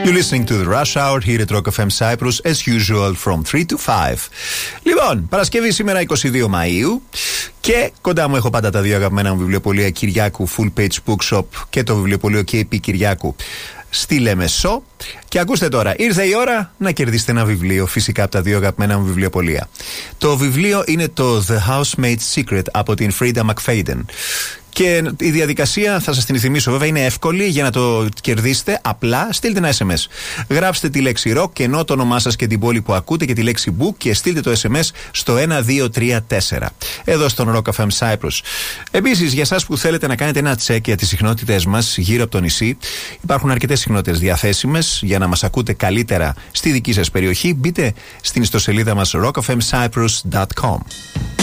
You're listening to the Rush Hour here at Rock FM Cyprus, as usual, from 3 to 5. Λοιπόν, Παρασκευή σήμερα 22 Μαΐου και κοντά μου έχω πάντα τα δύο αγαπημένα μου βιβλιοπωλεία Κυριάκου, Full Page Bookshop και το βιβλιοπωλείο KP Κυριάκου στη Λεμεσό. Και ακούστε τώρα, ήρθε η ώρα να κερδίσετε ένα βιβλίο, φυσικά από τα δύο αγαπημένα μου βιβλιοπωλεία. Το βιβλίο είναι το The Housemaid's Secret από την Frida McFadden. Και η διαδικασία, θα σας την θυμίσω βέβαια, είναι εύκολη. Για να το κερδίσετε, απλά στείλτε ένα SMS. Γράψτε τη λέξη rock και ενώ το όνομά σας και την πόλη που ακούτε και τη λέξη book και στείλτε το SMS στο 1234. Εδώ στον Rock FM Cyprus. Επίσης, για εσάς που θέλετε να κάνετε ένα check για τις συχνότητες μας γύρω από το νησί, υπάρχουν αρκετές συχνότητες διαθέσιμες για να μας ακούτε καλύτερα στη δική σας περιοχή. Μπείτε στην ιστοσελίδα μας rockfmcyprus.com.